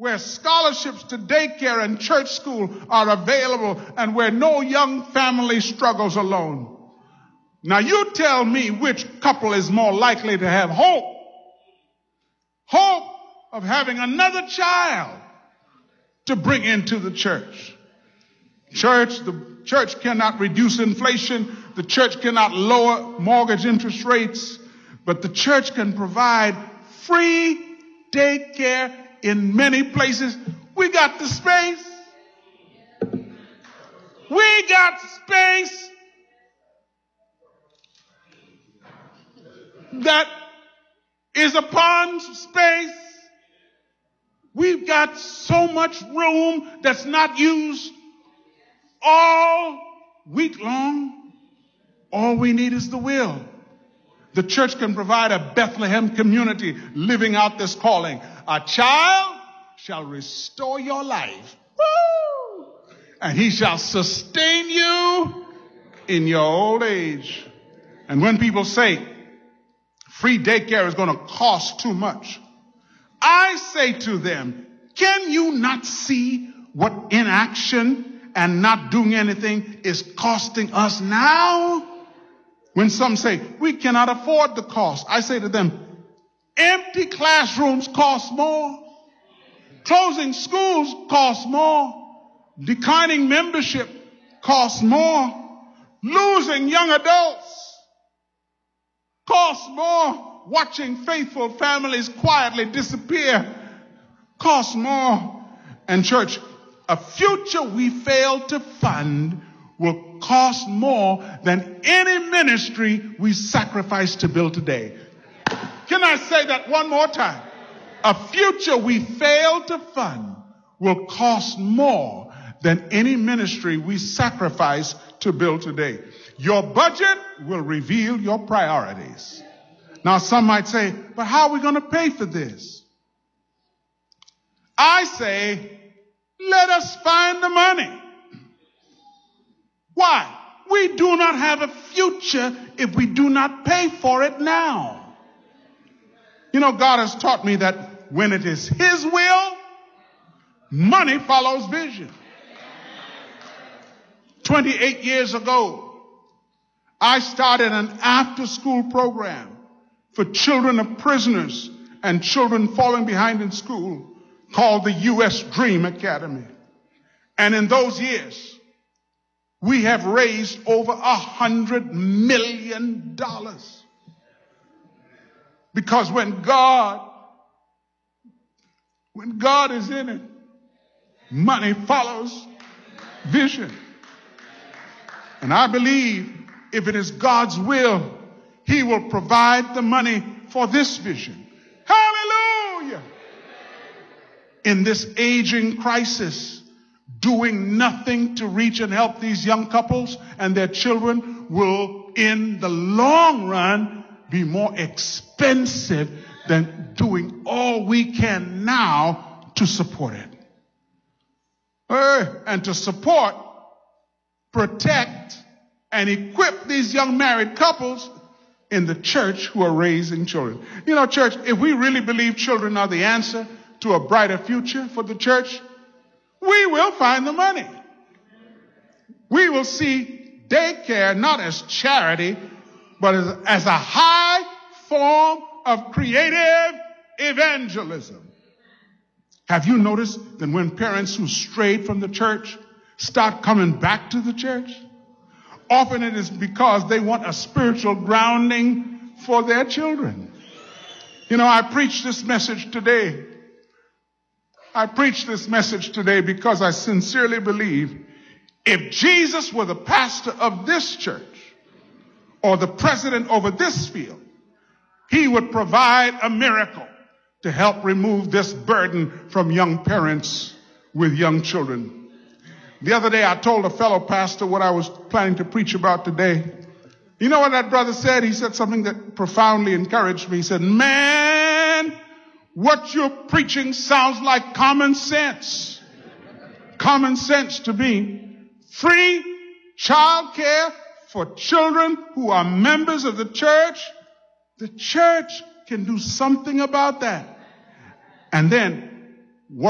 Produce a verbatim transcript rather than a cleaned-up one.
where scholarships to daycare and church school are available, and where no young family struggles alone. Now you tell me which couple is more likely to have hope. Hope of having another child to bring into the church. Church, the church cannot reduce inflation. The church cannot lower mortgage interest rates. But the church can provide free daycare in many places. We got the space. We got space that is upon space. We've got so much room that's not used all week long. All we need is the will. The church can provide a Bethlehem community living out this calling. A child shall restore your life. Woo! And he shall sustain you in your old age. And when people say free daycare is going to cost too much, I say to them, can you not see what inaction and not doing anything is costing us now? When some say, we cannot afford the cost, I say to them, empty classrooms cost more. Closing schools cost more. Declining membership costs more. Losing young adults costs more. Watching faithful families quietly disappear costs more. And church, a future we fail to fund will cost more than any ministry we sacrifice to build today. Can I say that one more time? A future we fail to fund will cost more than any ministry we sacrifice to build today. Your budget will reveal your priorities. Now some might say, but how are we going to pay for this? I say, let us find the money. Why? We do not have a future if we do not pay for it now. You know, God has taught me that when it is His will, money follows vision. twenty-eight years ago, I started an after-school program for children of prisoners and children falling behind in school called the U S Dream Academy. And in those years, we have raised over a hundred million dollars. Because when God, when God is in it, money follows vision. And I believe if it is God's will, He will provide the money for this vision. Hallelujah! In this aging crisis, doing nothing to reach and help these young couples and their children will, in the long run, be more expensive than doing all we can now to support it. Uh, and to support, protect, and equip these young married couples in the church who are raising children. You know, church, if we really believe children are the answer to a brighter future for the church, we will find the money. We will see daycare not as charity, but as, as a high form of creative evangelism. Have you noticed that when parents who strayed from the church start coming back to the church, often it is because they want a spiritual grounding for their children. You know, I preach this message today. I preach this message today because I sincerely believe if Jesus were the pastor of this church or the president over this field, he would provide a miracle to help remove this burden from young parents with young children. The other day I told a fellow pastor what I was planning to preach about today. You know what that brother said? He said something that profoundly encouraged me. He said, man, what you're preaching sounds like common sense. Common sense to me. Free child care for children who are members of the church. The church can do something about that. And then